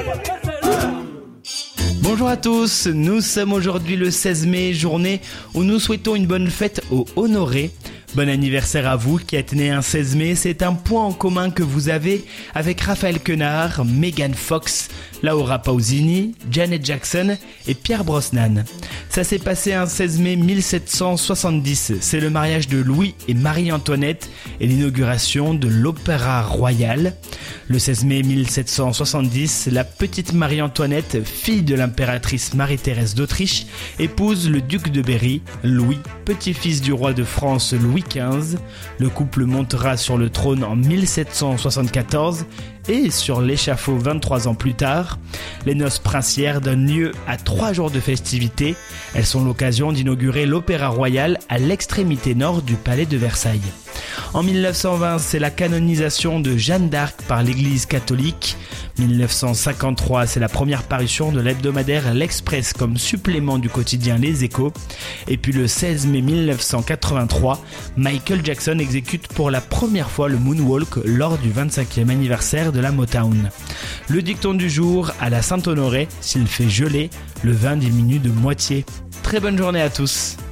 Bonjour à tous, nous sommes aujourd'hui le 16 mai, journée où nous souhaitons une bonne fête aux honorés. Bon anniversaire à vous qui êtes né un 16 mai, c'est un point en commun que vous avez avec Raphaël Quenard, Megan Fox, Laura Pausini, Janet Jackson et Pierce Brosnan. Ça s'est passé un 16 mai 1770, c'est le mariage de Louis et Marie-Antoinette et l'inauguration de l'Opéra Royal. Le 16 mai 1770, la petite Marie-Antoinette, fille de l'impératrice Marie-Thérèse d'Autriche, épouse le duc de Berry, Louis, petit-fils du roi de France Louis XV. Le couple montera sur le trône en 1774 et sur l'échafaud 23 ans plus tard. Les noces princières donnent lieu à 3 jours de festivités. Elles sont l'occasion d'inaugurer l'Opéra Royal à l'extrémité nord du palais de Versailles. En 1920, c'est la canonisation de Jeanne d'Arc par l'Église catholique. 1953, c'est la première parution de l'hebdomadaire L'Express comme supplément du quotidien Les Échos. Et puis le 16 mai 1983, Michael Jackson exécute pour la première fois le moonwalk lors du 25e anniversaire de la Motown. Le dicton du jour, à la Saint-Honoré, s'il fait geler, le vin diminue de moitié. Très bonne journée à tous.